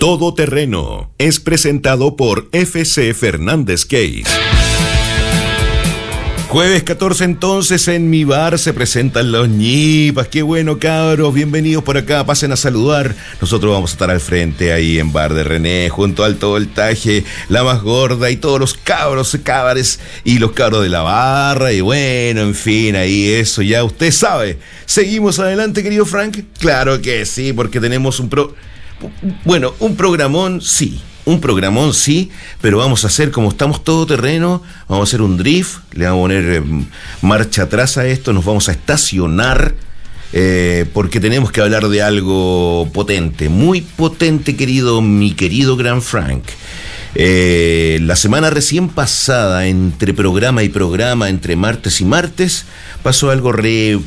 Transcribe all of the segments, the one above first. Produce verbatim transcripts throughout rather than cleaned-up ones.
Todo Terreno es presentado por F C Fernández Case. Jueves catorce entonces en mi bar se presentan los ñipas. Qué bueno, cabros, bienvenidos por acá, pasen a saludar. Nosotros vamos a estar al frente ahí en Bar de René, junto al Todo el Taje, La Más Gorda y todos los cabros, cabres y los cabros de la barra. Y bueno, en fin, ahí eso ya usted sabe. Seguimos adelante, querido Frank. Claro que sí, porque tenemos un pro... Bueno, un programón sí. Un programón, sí, pero vamos a hacer, como estamos todo terreno, vamos a hacer un drift, le vamos a poner eh, marcha atrás a esto, nos vamos a estacionar, eh, porque tenemos que hablar de algo potente, muy potente, querido, mi querido gran Frank. Eh, la semana recién pasada, entre programa y programa, entre martes y martes, pasó algo re...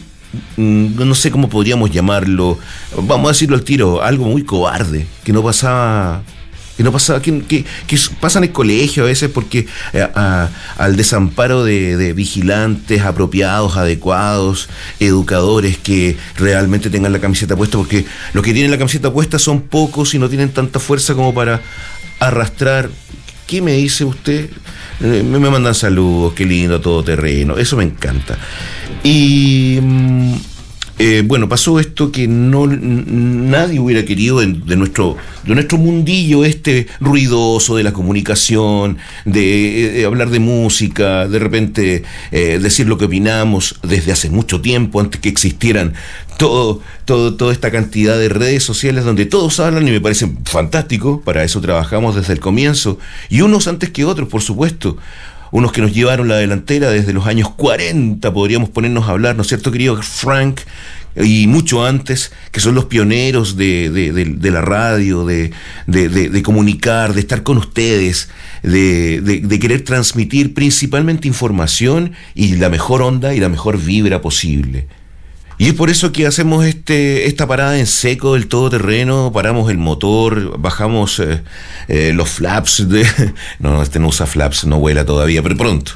no sé cómo podríamos llamarlo, vamos a decirlo al tiro, algo muy cobarde, que no pasaba... que no pasa, que, que, que pasa en el colegio a veces porque eh, a, al desamparo de, de vigilantes apropiados, adecuados, educadores que realmente tengan la camiseta puesta, porque los que tienen la camiseta puesta son pocos y no tienen tanta fuerza como para arrastrar. ¿Qué me dice usted? Eh, me, me mandan saludos, qué lindo, todo terreno, eso me encanta. Y... Mm, Eh, bueno, pasó esto que no n- nadie hubiera querido de, de nuestro de nuestro mundillo este ruidoso de la comunicación, de, de hablar de música, de repente eh, decir lo que opinamos desde hace mucho tiempo, antes que existieran todo, todo, toda esta cantidad de redes sociales donde todos hablan y me parece fantástico, para eso trabajamos desde el comienzo, y unos antes que otros, por supuesto. Unos que nos llevaron la delantera desde los años cuarenta, podríamos ponernos a hablar, ¿no es cierto, querido Frank? Y mucho antes, que son los pioneros de, de, de, de la radio, de, de, de, de comunicar, de estar con ustedes, de, de, de querer transmitir principalmente información y la mejor onda y la mejor vibra posible. Y es por eso que hacemos este esta parada en seco del todoterreno, paramos el motor, bajamos eh, eh, los flaps, de, no, este no usa flaps, no vuela todavía, pero pronto.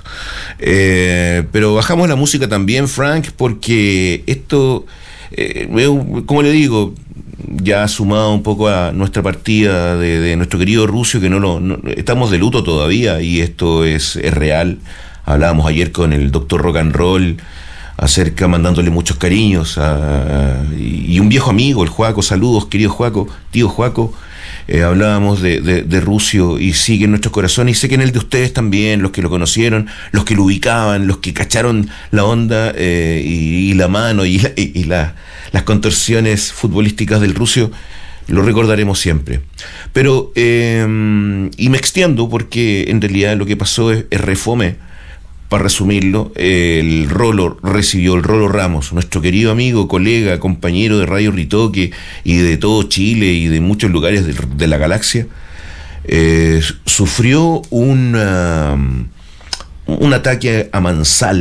Eh, pero bajamos la música también, Frank, porque esto, eh, como le digo, ya ha sumado un poco a nuestra partida de, de nuestro querido Rusio, que no lo, no, estamos de luto todavía, y esto es, es real. Hablábamos ayer con el doctor Rock and Roll, acerca, mandándole muchos cariños a, a, y un viejo amigo, el Juaco, saludos, querido Juaco, tío Juaco. Eh, hablábamos de, de, de Rusio y sigue en nuestros corazones, y sé que en el de ustedes también, los que lo conocieron, los que lo ubicaban, los que cacharon la onda eh, y, y la mano y, la, y, y la, las contorsiones futbolísticas del Rusio, lo recordaremos siempre. Pero, eh, y me extiendo porque en realidad lo que pasó es, es refome. Para resumirlo, el Rolo recibió, el Rolo Ramos, nuestro querido amigo, colega, compañero de Radio Ritoque y de todo Chile y de muchos lugares de, de la galaxia, eh, sufrió una, un ataque a mansalva